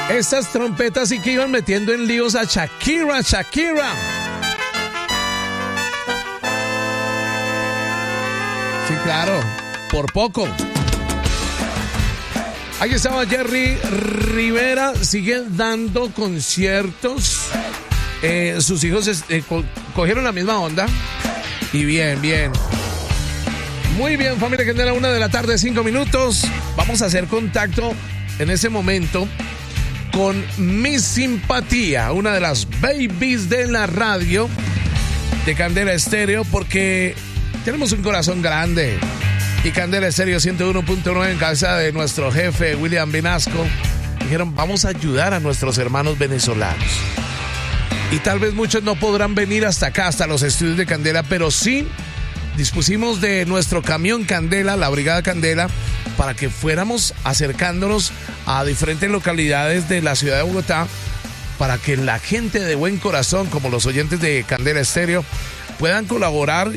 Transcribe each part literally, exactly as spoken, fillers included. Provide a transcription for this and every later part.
Estas trompetas sí que iban metiendo en líos a Shakira, Shakira. Sí, claro, por poco. Ahí estaba Jerry Rivera, sigue dando conciertos. Eh, sus hijos eh, co- cogieron la misma onda. Y bien, bien. Muy bien, familia Candela, una de la tarde, cinco minutos. Vamos a hacer contacto en ese momento con Mi Simpatía, una de las babies de la radio de Candela Estéreo, porque tenemos un corazón grande. Y Candela Estéreo ciento uno punto nueve en cabeza de nuestro jefe William Vinasco dijeron, vamos a ayudar a nuestros hermanos venezolanos. Y tal vez muchos no podrán venir hasta acá, hasta los estudios de Candela, pero sí dispusimos de nuestro camión Candela, la Brigada Candela, para que fuéramos acercándonos a diferentes localidades de la ciudad de Bogotá, para que la gente de buen corazón, como los oyentes de Candela Estéreo, puedan colaborar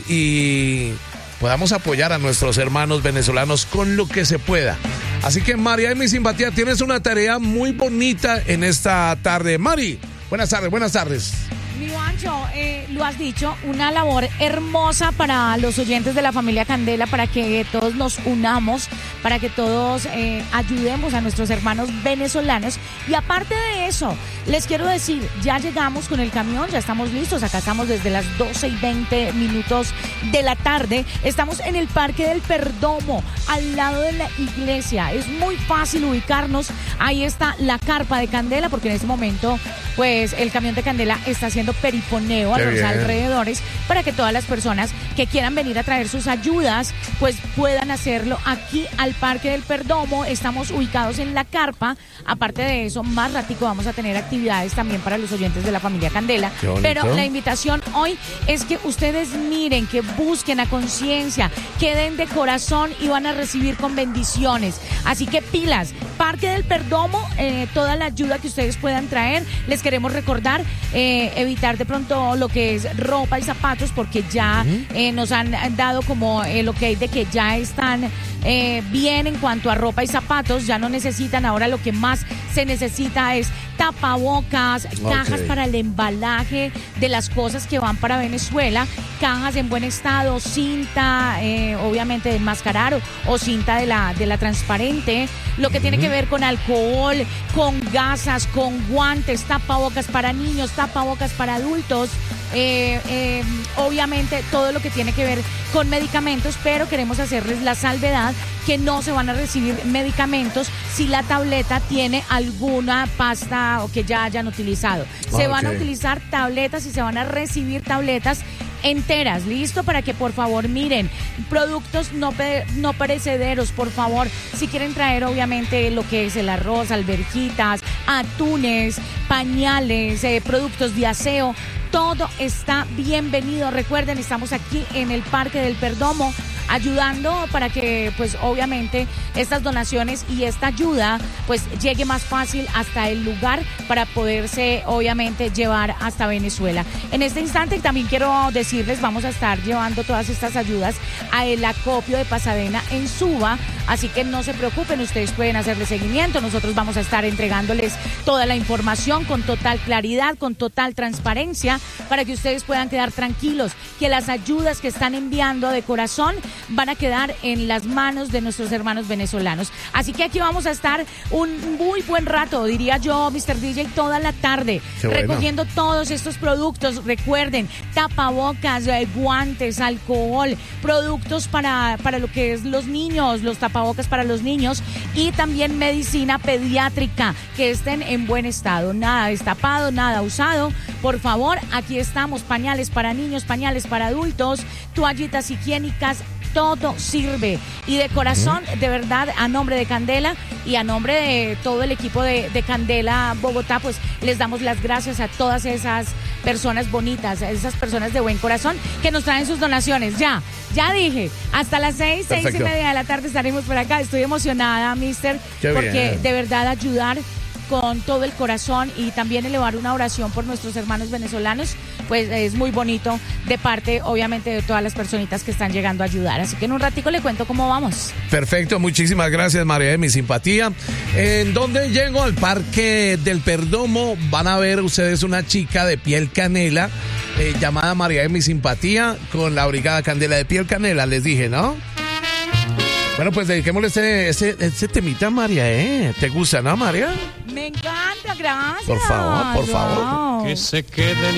y podamos apoyar a nuestros hermanos venezolanos con lo que se pueda. Así que, María de Mi Simpatía, tienes una tarea muy bonita en esta tarde. Mari, buenas tardes, buenas tardes. Mi Juancho, eh, lo has dicho, una labor hermosa para los oyentes de la familia Candela, para que todos nos unamos, para que todos eh, ayudemos a nuestros hermanos venezolanos. Y aparte de eso, les quiero decir, ya llegamos con el camión, ya estamos listos, acá estamos desde las doce y veinte minutos de la tarde, estamos en el Parque del Perdomo, al lado de la iglesia, es muy fácil ubicarnos, ahí está la carpa de Candela, porque en este momento, pues, el camión de Candela está haciendo periponeo a Qué los bien. alrededores para que todas las personas que quieran venir a traer sus ayudas pues puedan hacerlo aquí al Parque del Perdomo. Estamos ubicados en la carpa. Aparte de eso, más ratico vamos a tener actividades también para los oyentes de la familia Candela. Qué bonito. Pero la invitación hoy es que ustedes miren, que busquen a conciencia, que den de corazón y van a recibir con bendiciones. Así que pilas, Parque del Perdomo, eh, toda la ayuda que ustedes puedan traer. Les queremos recordar, eh, evitar de pronto lo que es ropa y zapatos, porque ya uh-huh. eh, nos han dado como el ok de que ya están eh, bien en cuanto a ropa y zapatos, ya no necesitan. Ahora lo que más se necesita es tapabocas, okay. cajas para el embalaje de las cosas que van para Venezuela, cajas en buen estado, cinta eh, obviamente de enmascarar o, o cinta de la, de la transparente, lo que uh-huh. tiene que ver con alcohol, con gasas, con guantes, tapabocas para niños, tapabocas para adultos, eh, eh, obviamente todo lo que tiene que ver con medicamentos, pero queremos hacerles la salvedad que no se van a recibir medicamentos si la tableta tiene alguna pasta o que ya hayan utilizado. Se okay. van a utilizar tabletas y se van a recibir tabletas enteras, listo, para que por favor miren, productos no, pe- no perecederos, por favor, si quieren traer obviamente lo que es el arroz, alverjitas, atunes, pañales, eh, productos de aseo, todo está bienvenido. Recuerden, estamos aquí en el Parque del Perdomo ayudando para que pues obviamente estas donaciones y esta ayuda pues llegue más fácil hasta el lugar para poderse obviamente llevar hasta Venezuela. En este instante también quiero decirles, vamos a estar llevando todas estas ayudas a el acopio de Pasadena en Suba, así que no se preocupen, ustedes pueden hacerle seguimiento, nosotros vamos a estar entregándoles toda la información con total claridad, con total transparencia, para que ustedes puedan quedar tranquilos, que las ayudas que están enviando de corazón van a quedar en las manos de nuestros hermanos venezolanos. Así que aquí vamos a estar un muy buen rato, diría yo, mister D J, toda la tarde, bueno. recogiendo todos estos productos. Recuerden, tapabocas, eh, guantes, alcohol, productos para, para lo que es los niños, los tapabocas para los niños, y también medicina pediátrica, que estén en buen estado, nada destapado, nada usado. Por favor, aquí estamos, pañales para niños, pañales para adultos, toallitas higiénicas, todo sirve. Y de corazón, de verdad, a nombre de Candela y a nombre de todo el equipo de, de Candela Bogotá, pues les damos las gracias a todas esas personas bonitas, a esas personas de buen corazón que nos traen sus donaciones. Ya, ya dije, hasta las seis, Perfecto. seis y media de la tarde estaremos por acá. Estoy emocionada, mister, Qué porque bien. de verdad ayudar con todo el corazón y también elevar una oración por nuestros hermanos venezolanos, pues es muy bonito de parte, obviamente, de todas las personitas que están llegando a ayudar. Así que en un ratico le cuento cómo vamos. Perfecto, muchísimas gracias, María de mi simpatía. ¿En dónde llego? Al Parque del Perdomo. Van a ver ustedes una chica de piel canela eh, llamada María de mi simpatía con la Brigada Candela de piel canela, les dije, ¿no? Bueno, pues dediquémosle ese, ese, ese temita a María, ¿eh? ¿Te gusta, no, María? Me encanta, gracias. Por favor, por favor. Wow. Que se queden